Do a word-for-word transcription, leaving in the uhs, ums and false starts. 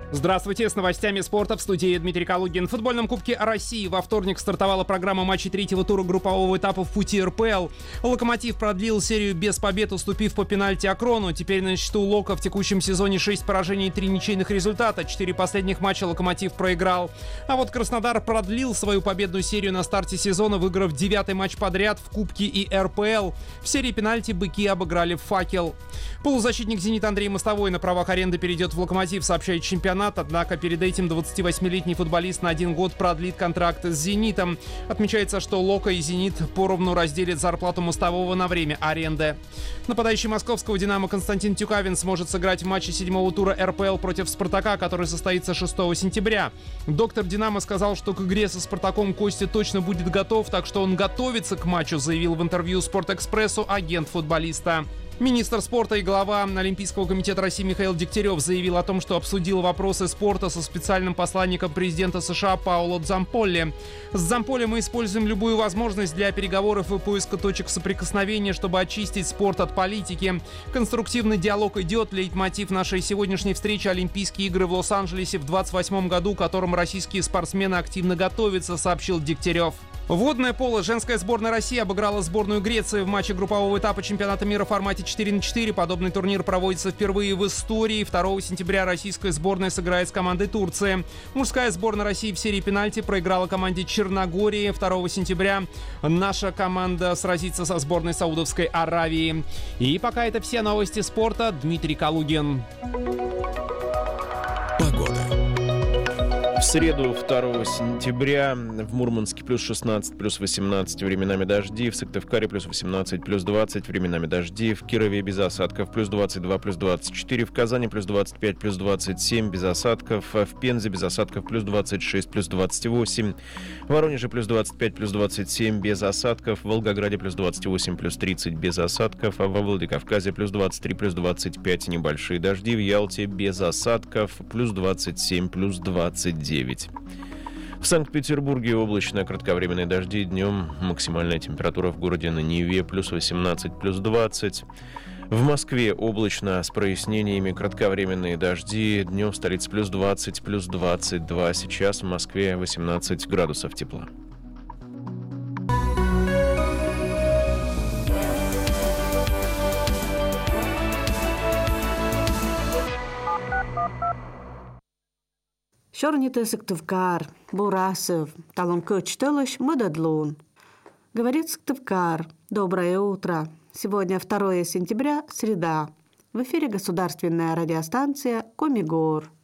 Здравствуйте, с новостями спорта в студии Дмитрий Калугин. В футбольном Кубке России во вторник стартовала программа матчей третьего тура группового этапа в пути эр пэ эл. Локомотив продлил серию без побед, уступив по пенальти Акрону. Теперь на счету Лока в текущем сезоне шесть поражений и три ничейных результата. Четыре последних матча Локомотив проиграл. А вот Краснодар продлил свою победную серию на старте сезона, выиграв девятый матч подряд в Кубке и эр пэ эл. В серии пенальти быки обыграли «Факел». Полузащитник «Зенита» Андрей Мостовой на правах аренды перейдет в «Локомотив», сообщает чемпионат. Однако перед этим двадцативосьмилетний футболист на один год продлит контракт с «Зенитом». Отмечается, что «Лока» и «Зенит» поровну разделят зарплату Мостового на время аренды. Нападающий московского «Динамо» Константин Тюкавин сможет сыграть в матче седьмого тура эр пэ эл против «Спартака», который состоится шестого сентября. Доктор «Динамо» сказал, что к игре со «Спартаком» Костя точно будет готов, так что он готовится к матчу, заявил в интервью «Спортэкспрессу» агент футболиста. Министр спорта и глава Олимпийского комитета России Михаил Дегтярев заявил о том, что обсудил вопросы спорта со специальным посланником президента США Паоло Дзамполли. С Дзамполли мы используем любую возможность для переговоров и поиска точек соприкосновения, чтобы очистить спорт от политики. Конструктивный диалог идет. Лейтмотив нашей сегодняшней встречи — Олимпийские игры в Лос-Анджелесе в двадцать восьмом году, к которым российские спортсмены активно готовятся, сообщил Дегтярев. Водное поло. Женская сборная России обыграла сборную Греции в матче группового этапа чемпионата мира в формате четыре на четыре. Подобный турнир проводится впервые в истории. второго сентября российская сборная сыграет с командой Турции. Мужская сборная России в серии пенальти проиграла команде Черногории. второго сентября наша команда сразится со сборной Саудовской Аравии. И пока это все новости спорта. Дмитрий Калугин. Погода. В среду, второго сентября, в Мурманске плюс шестнадцать, плюс восемнадцать, временами дожди. В Сыктывкаре плюс восемнадцать, плюс двадцать, временами дожди. В Кирове без осадков плюс двадцать два, плюс двадцать четыре. В Казани плюс двадцать пять, плюс двадцать семь, без осадков. В Пензе без осадков плюс двадцать шесть, плюс двадцать восемь. В Воронеже плюс двадцать пять, плюс двадцать семь, без осадков. В Волгограде плюс двадцать восемь, плюс тридцать, без осадков. А во Владикавказе плюс двадцать три, плюс двадцать пять, небольшие дожди. В Ялте без осадков плюс двадцать семь, плюс двадцать девять. В Санкт-Петербурге облачно, кратковременные дожди. Днем максимальная температура в городе на Неве плюс восемнадцать, плюс двадцать. В Москве облачно, с прояснениями, кратковременные дожди. Днем в столице плюс двадцать, плюс двадцать два. Сейчас в Москве восемнадцать градусов тепла. Шорните Сыктывкар, Бурасов, Талон Кочтелыш, Мададлун. Говорит Сыктывкар. Доброе утро. Сегодня второго сентября, среда. В эфире государственная радиостанция «Комигор».